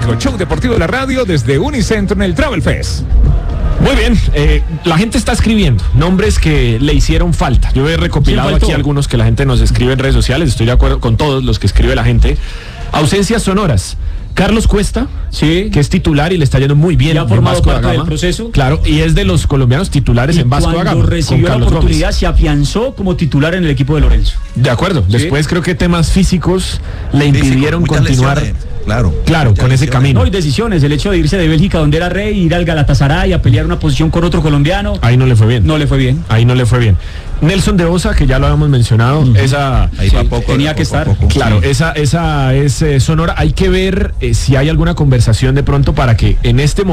Riesgo, show deportivo de la radio desde Unicentro en el Travel Fest. Muy bien, la gente está escribiendo nombres que le hicieron falta. Yo he recopilado aquí algunos que la gente nos escribe en redes sociales. Estoy de acuerdo con todos los que escribe la gente. Ausencias sonoras. Carlos Cuesta, sí, que es titular y le está yendo muy bien. Ya ha formado parte del proceso. Claro, y es de los colombianos titulares en Vasco da Gama. Cuando recibió la oportunidad Gómez, se afianzó como titular en el equipo de Lorenzo. De acuerdo. ¿Sí? Después creo que temas físicos le impidieron continuar. Claro, con ese camino. No, y decisiones, el hecho de irse de Bélgica donde era rey, ir al Galatasaray a pelear una posición con otro colombiano. Ahí no le fue bien. No le fue bien. Ahí no le fue bien. Nelson de Osa, que ya lo habíamos mencionado, esa ahí va poco, tenía que estar. Claro, sí. esa es sonora. Hay que ver si hay alguna conversación de pronto para que en este momento